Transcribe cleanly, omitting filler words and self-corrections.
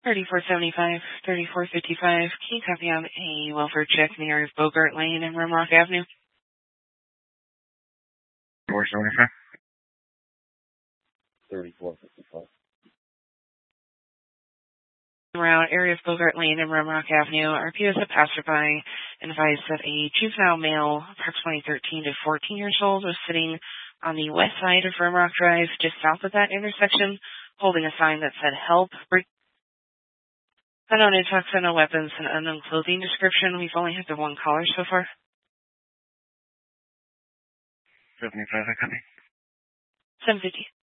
3475, 3455. Can you copy on a welfare check in the area of Bogart Lane and Rimrock Avenue? 475. 3455. Around area of Bogart Lane and Rimrock Avenue, RPO is a passerby and advised that a juvenile male, approximately 13 to 14 years old, was sitting on the west side of Rimrock Drive, just south of that intersection, holding a sign that said "Help." Unknown intoxicant, weapons, and unknown clothing description. We've only had the one caller so far. 75, I copy. 750.